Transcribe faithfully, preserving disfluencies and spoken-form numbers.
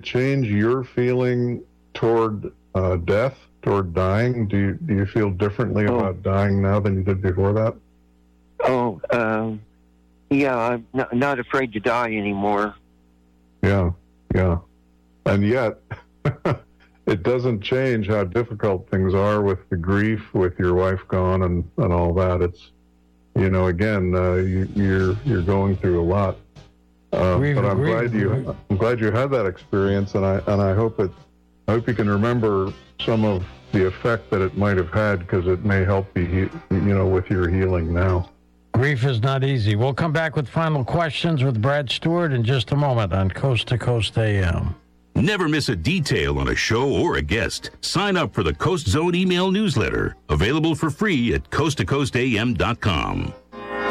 change your feeling toward uh, death, toward dying? Do you do you feel differently oh. about dying now than you did before that? Oh, um, yeah, I'm not, not afraid to die anymore. Yeah, yeah. And yet, it doesn't change how difficult things are with the grief, with your wife gone and, and all that. It's, you know, again, uh, you, you're you're going through a lot. Uh, grief, but I'm grief, glad you grief. I'm glad you had that experience, and I and I hope it I hope you can remember some of the effect that it might have had, because it may help you, you know, with your healing now. Grief is not easy. We'll come back with final questions with Brad Stewart in just a moment on Coast to Coast A M. Never miss a detail on a show or a guest. Sign up for the Coast Zone email newsletter, available for free at coast to coast a m dot com.